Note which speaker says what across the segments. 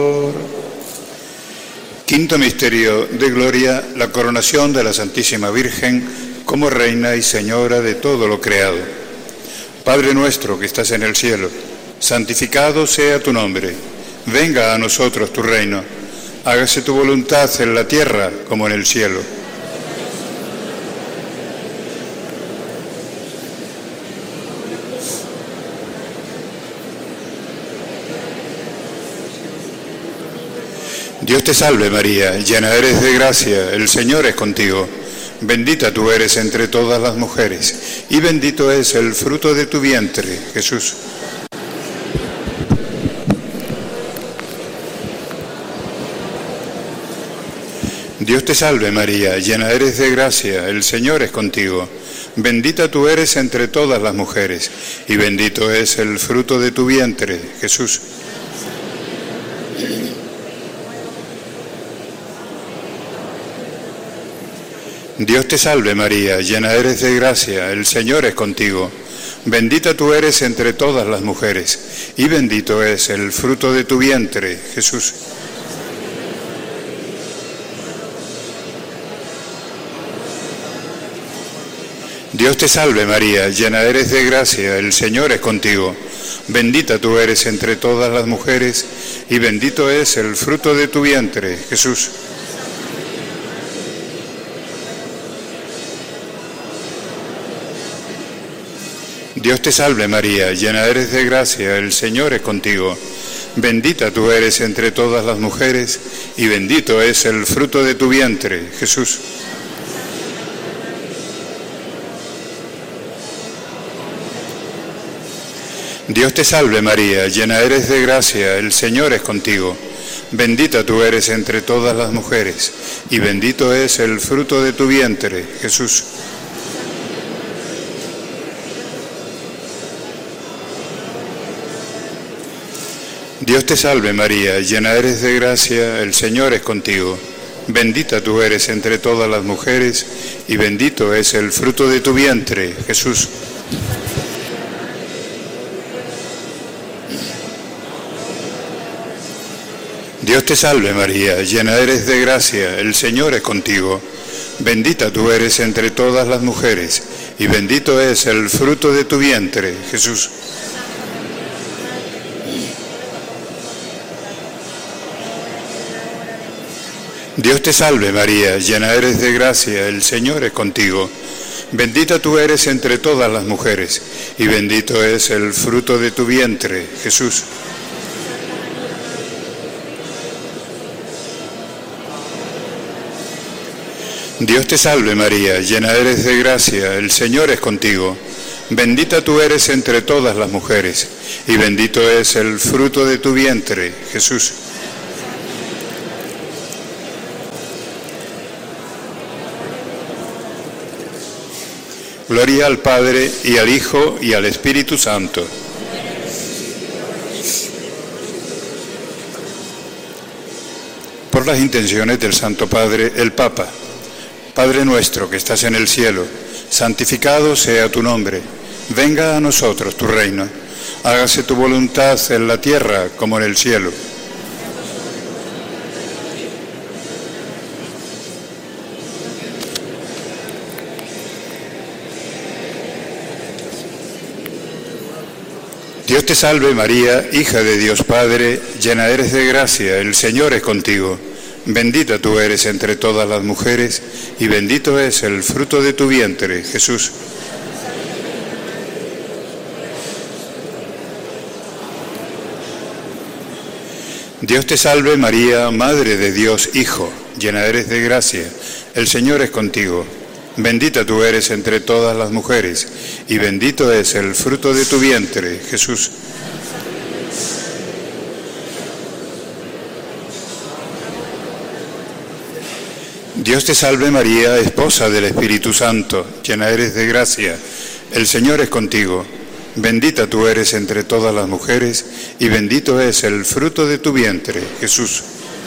Speaker 1: Quinto misterio de gloria, la coronación de la Santísima Virgen como Reina y Señora de todo lo creado. Padre nuestro que estás en el cielo, santificado sea tu nombre. Venga a nosotros tu reino. Hágase tu voluntad en la tierra como en el cielo. Dios te salve María, llena eres de gracia, el Señor es contigo. Bendita tú eres entre todas las mujeres, y bendito es el fruto de tu vientre, Jesús. Dios te salve María, llena eres de gracia, el Señor es contigo. Bendita tú eres entre todas las mujeres, y bendito es el fruto de tu vientre, Jesús. Dios te salve María, llena eres de gracia, el Señor es contigo. Bendita tú eres entre todas las mujeres, y bendito es el fruto de tu vientre, Jesús. Dios te salve María, llena eres de gracia, el Señor es contigo. Bendita tú eres entre todas las mujeres, y bendito es el fruto de tu vientre, Jesús. Dios te salve María, llena eres de gracia, el Señor es contigo. Bendita tú eres entre todas las mujeres, y bendito es el fruto de tu vientre, Jesús. Dios te salve María, llena eres de gracia, el Señor es contigo. Bendita tú eres entre todas las mujeres, y bendito es el fruto de tu vientre, Jesús. Dios te salve María, llena eres de gracia, el Señor es contigo. Bendita tú eres entre todas las mujeres, y bendito es el fruto de tu vientre, Jesús. Dios te salve María, llena eres de gracia, el Señor es contigo. Bendita tú eres entre todas las mujeres, y bendito es el fruto de tu vientre, Jesús. Dios te salve María, llena eres de gracia, el Señor es contigo. Bendita tú eres entre todas las mujeres, y bendito es el fruto de tu vientre, Jesús. Dios te salve María, llena eres de gracia, el Señor es contigo. Bendita tú eres entre todas las mujeres, y bendito es el fruto de tu vientre, Jesús. Gloria al Padre, y al Hijo, y al Espíritu Santo. Por las intenciones del Santo Padre, el Papa. Padre nuestro que estás en el cielo, santificado sea tu nombre. Venga a nosotros tu reino. Hágase tu voluntad en la tierra como en el cielo. Dios te salve María, hija de Dios Padre, llena eres de gracia, el Señor es contigo. Bendita tú eres entre todas las mujeres, y bendito es el fruto de tu vientre, Jesús. Dios te salve María, Madre de Dios, Hijo, llena eres de gracia, el Señor es contigo. Bendita tú eres entre todas las mujeres, y bendito es el fruto de tu vientre, Jesús. Dios te salve María, esposa del Espíritu Santo, llena eres de gracia, el Señor es contigo. Bendita tú eres entre todas las mujeres, y bendito es el fruto de tu vientre, Jesús.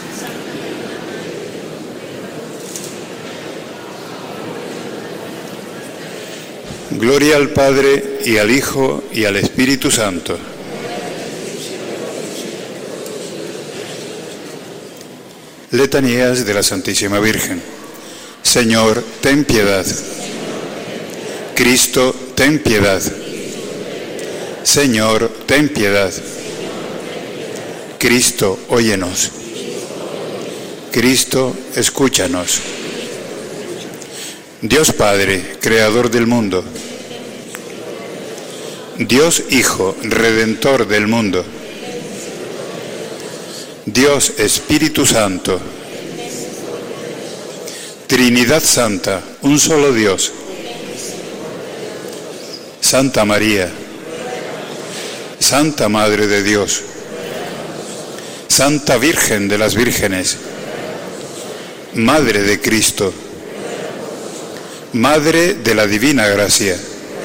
Speaker 1: Gloria al Padre, y al Hijo, y al Espíritu Santo. Letanías de la Santísima Virgen. Señor, ten piedad. Cristo, ten piedad. Señor, ten piedad. Cristo, óyenos. Cristo, escúchanos. Dios Padre, Creador del mundo. Dios Hijo, Redentor del mundo. Dios Espíritu Santo. Trinidad Santa, un solo Dios. Santa María, Santa Madre de Dios, Santa Virgen de las Vírgenes, Madre de Cristo, Madre de la Divina Gracia,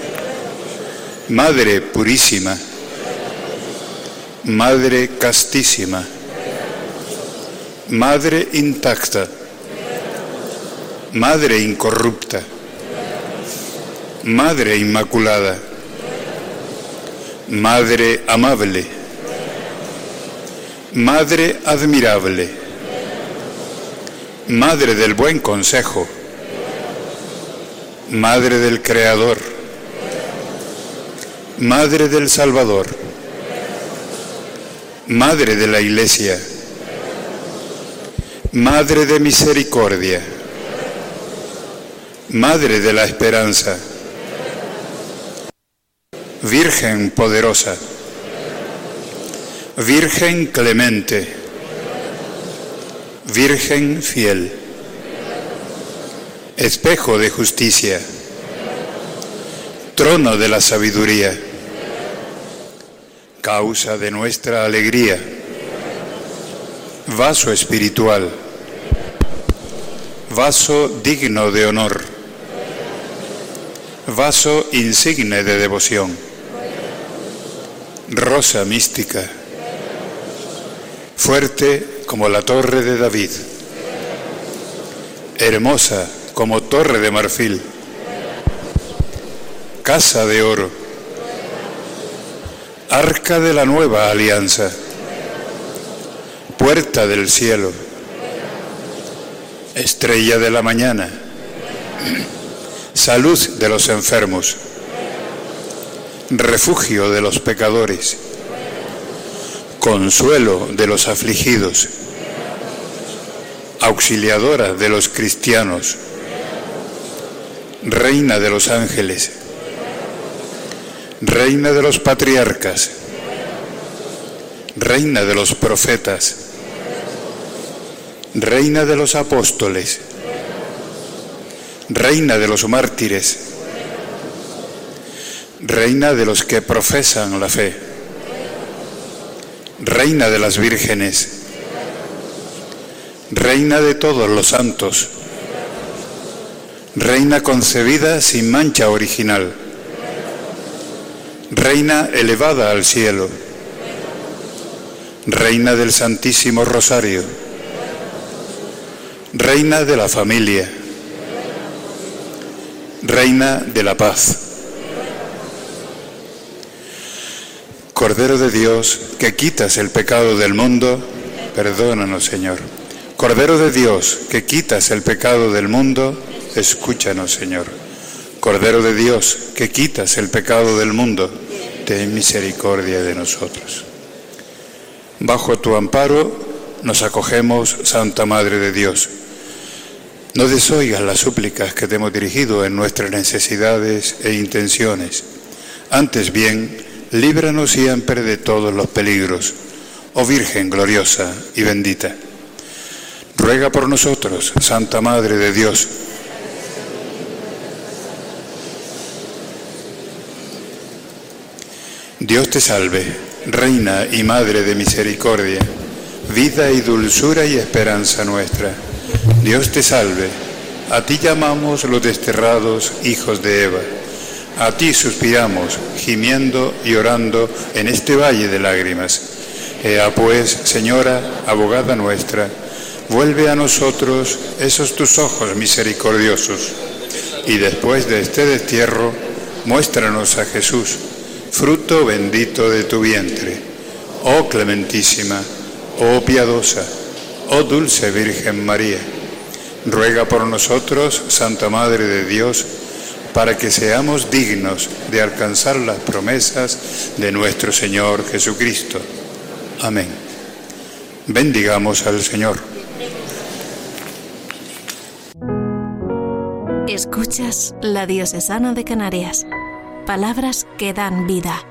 Speaker 1: Madre Purísima, Madre Castísima, Madre Intacta, Madre Incorrupta, Madre Inmaculada, Madre Amable, Madre Admirable, Madre del Buen Consejo, Madre del Creador, Madre del Salvador, Madre de la Iglesia, Madre de Misericordia, Madre de la Esperanza, Virgen poderosa, Virgen clemente, Virgen fiel, espejo de justicia, trono de la sabiduría, causa de nuestra alegría, vaso espiritual, vaso digno de honor, vaso insigne de devoción, rosa mística, fuerte como la torre de David, hermosa como torre de marfil, casa de oro, arca de la nueva alianza, puerta del cielo, estrella de la mañana, salud de los enfermos, refugio de los pecadores, consuelo de los afligidos, auxiliadora de los cristianos, reina de los ángeles, reina de los patriarcas, reina de los profetas, reina de los apóstoles, reina de los mártires, reina de los que profesan la fe, reina de las vírgenes, reina de todos los santos, reina concebida sin mancha original, reina elevada al cielo, reina del Santísimo Rosario, reina de la familia, reina de la paz. Cordero de Dios, que quitas el pecado del mundo, perdónanos, Señor. Cordero de Dios, que quitas el pecado del mundo, escúchanos, Señor. Cordero de Dios, que quitas el pecado del mundo, ten misericordia de nosotros. Bajo tu amparo nos acogemos, Santa Madre de Dios. No desoigas las súplicas que te hemos dirigido en nuestras necesidades e intenciones. Antes bien, líbranos siempre de todos los peligros, oh Virgen gloriosa y bendita. Ruega por nosotros, Santa Madre de Dios. Dios te salve, Reina y Madre de misericordia, vida y dulzura y esperanza nuestra. Dios te salve, a ti llamamos los desterrados hijos de Eva. A ti suspiramos, gimiendo y orando en este valle de lágrimas. Ea pues, Señora, abogada nuestra, vuelve a nosotros esos tus ojos misericordiosos, y después de este destierro, muéstranos a Jesús, fruto bendito de tu vientre. Oh clementísima, oh piadosa, oh dulce Virgen María. Ruega por nosotros, Santa Madre de Dios, para que seamos dignos de alcanzar las promesas de nuestro Señor Jesucristo. Amén. Bendigamos al Señor.
Speaker 2: Escuchas la Diocesana de Canarias. Palabras que dan vida.